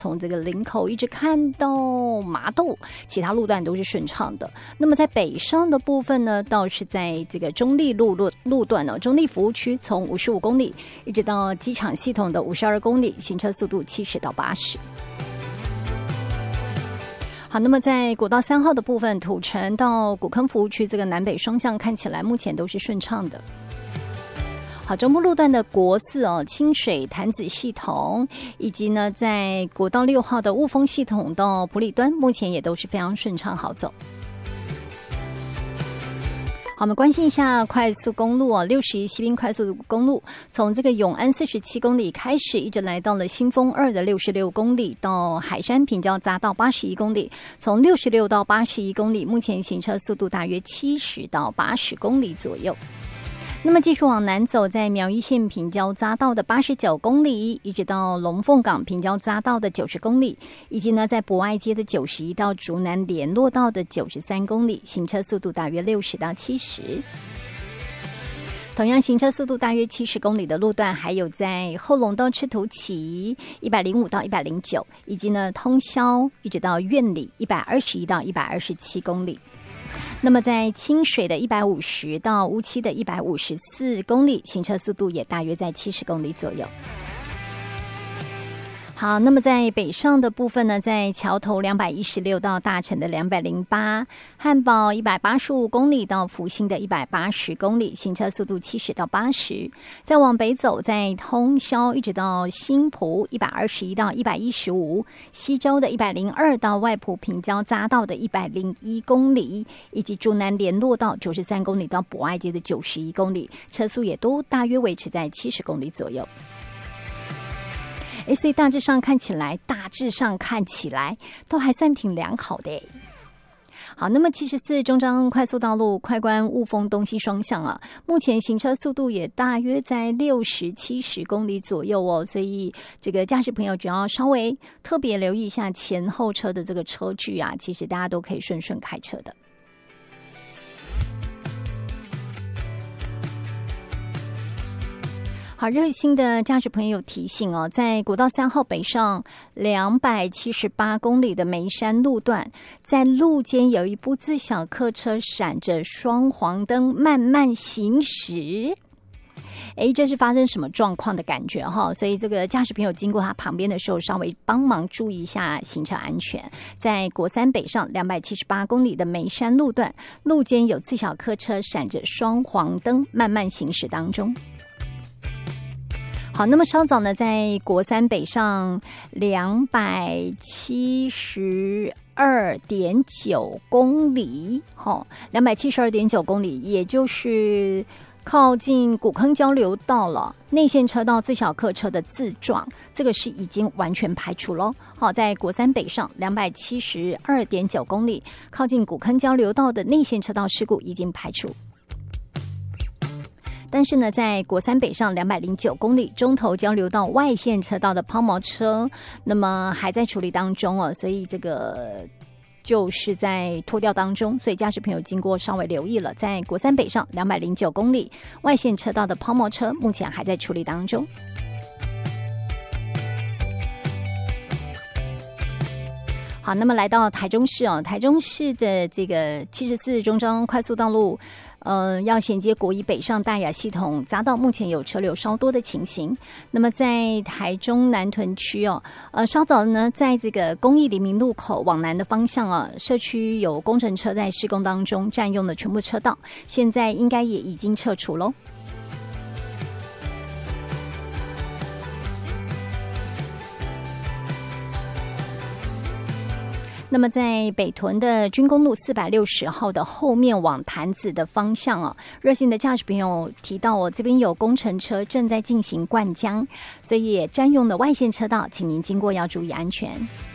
从这个林口一直看到麻豆，其他路段都是顺畅的。那么在北上的部分呢，倒是在这个中立路段呢，中立服务区从55公里一直到机场系统的52公里，行车速度70到80。好，那么在国道3号的部分，土城到古坑服务区这个南北双向看起来目前都是顺畅的。好，中部路段的国4清水潭子系统，以及呢在国道6号的雾峰系统到埔里端，目前也都是非常顺畅好走。好，我们关心一下快速公路61西滨快速公路，从这个永安47公里开始，一直来到了新丰2的66公里，到海山平交匝道81公里，从66到81公里，目前行车速度大约70到80公里左右。那么继续往南走，在苗栗县平交匝道的89公里，一直到龙凤港平交匝道的90公里，以及呢在博爱街的91到竹南联络道的93公里，行车速度大约60到70。同样行车速度大约70公里的路段，还有在后龙到赤土崎105到109，以及呢通霄一直到苑里121到127公里。那么在清水的150到乌溪的154公里，行车速度也大约在70公里左右。好，那么在北上的部分呢，在桥头216到大城的208，汉堡185公里到福兴的180公里，行车速度70到80。再往北走，在通霄一直到新埔121到115，西周的102到外埔平交匝道的101公里，以及竹南联络道93公里到博爱街的91公里，车速也都大约维持在70公里左右。所以大致上看起来都还算挺良好的。好，那么74中彰快速道路快关雾峰东西双向目前行车速度也大约在60-70公里左右所以这个驾驶朋友只要稍微特别留意一下前后车的这个车距其实大家都可以顺开车的。好，热心的驾驶朋友提醒在国道3号北上278公里的梅山路段，在路肩有一部自小客车闪着双黄灯慢慢行驶。这是发生什么状况的感觉所以这个驾驶朋友经过他旁边的时候，稍微帮忙注意一下行车安全。在国3北上278公里的梅山路段，路肩有自小客车闪着双黄灯慢慢行驶当中。好，那么稍早呢，在国3北上272.9公里，272.9公里，也就是靠近古坑交流道了。内线车道自小客车的自撞，这个是已经完全排除了。好，在国3北上272.9公里，靠近古坑交流道的内线车道事故已经排除。但是呢，在国3北上209公里中投交流道外线车道的抛锚车，那么还在处理当中所以这个就是在拖吊当中，所以驾驶朋友经过稍微留意了，在国3北上209公里外线车道的抛锚车目前还在处理当中。好，那么来到台中市台中市的这个74中彰快速道路要衔接国1北上大雅系统匝道，目前有车流稍多的情形。那么在台中南屯区稍早呢，在这个公益黎明路口往南的方向社区有工程车在施工当中占用了全部车道，现在应该也已经撤除咯。那么在北屯的军公路460号的后面往潭子的方向热心的驾驶朋友提到这边有工程车正在进行灌浆，所以也占用了外线车道，请您经过要注意安全。